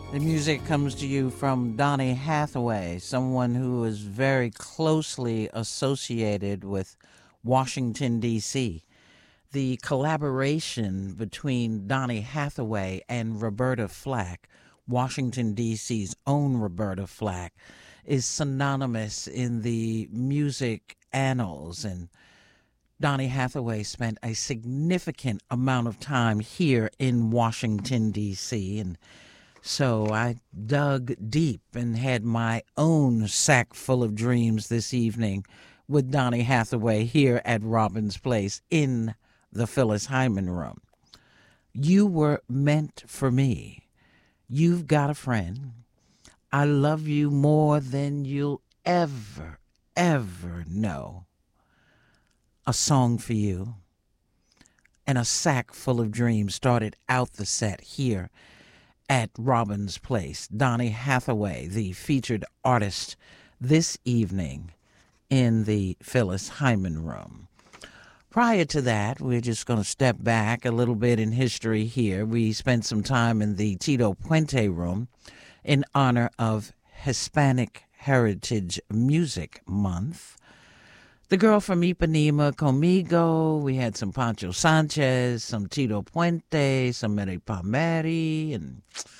The music comes to you from Donny Hathaway, someone who is very closely associated with Washington, D.C. The collaboration between Donny Hathaway and Roberta Flack, Washington, D.C.'s own Roberta Flack, is synonymous in the music annals. And Donny Hathaway spent a significant amount of time here in Washington, D.C., and so I dug deep and had my own sack full of dreams this evening with Donny Hathaway here at Robin's Place in the Phyllis Hyman Room. You were meant for me. You've got a friend. I love you more than you'll ever know. A song for you and a sack full of dreams started out the set here at Robin's Place. Donny Hathaway, the featured artist this evening in the Phyllis Hyman Room. Prior to that, we're just going to step back a little bit in history here. We spent some time in the Tito Puente Room in honor of Hispanic Heritage Music Month. The girl from Ipanema, Conmigo. We had some Pancho Sanchez, some Tito Puente, some Mary Palmieri, and